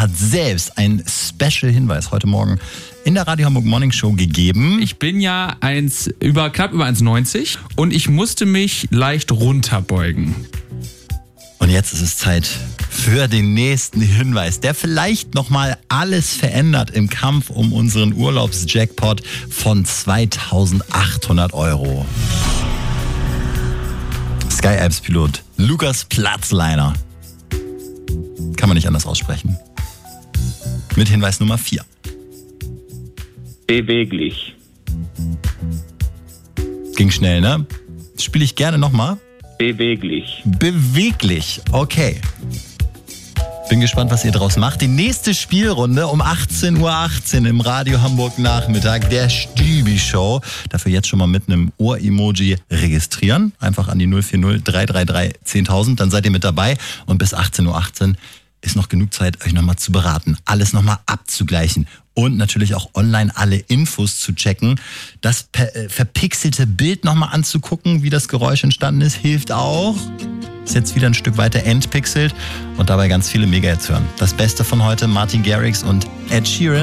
hat selbst einen Special-Hinweis heute Morgen in der Radio Hamburg Morning Show gegeben. Ich bin ja knapp über 1,90 und ich musste mich leicht runterbeugen. Und jetzt ist es Zeit für den nächsten Hinweis, der vielleicht nochmal alles verändert im Kampf um unseren Urlaubsjackpot von 2.800 €. Sky Alps Pilot Lukas Platzleiner. Kann man nicht anders aussprechen. Mit Hinweis Nummer 4. Beweglich. Ging schnell, ne? Spiele ich gerne nochmal. Beweglich. Beweglich, okay. Bin gespannt, was ihr draus macht. Die nächste Spielrunde um 18.18 Uhr im Radio Hamburg Nachmittag, der Stübi-Show. Dafür jetzt schon mal mit einem Ohr-Emoji registrieren. Einfach an die 040 333 10.000, dann seid ihr mit dabei. Und bis 18.18 Uhr ist noch genug Zeit, euch nochmal zu beraten, alles nochmal abzugleichen und natürlich auch online alle Infos zu checken. Das verpixelte Bild nochmal anzugucken, wie das Geräusch entstanden ist, hilft auch. Ist jetzt wieder ein Stück weiter entpixelt und dabei ganz viele Mega-Hits hören. Das Beste von heute, Martin Garrix und Ed Sheeran.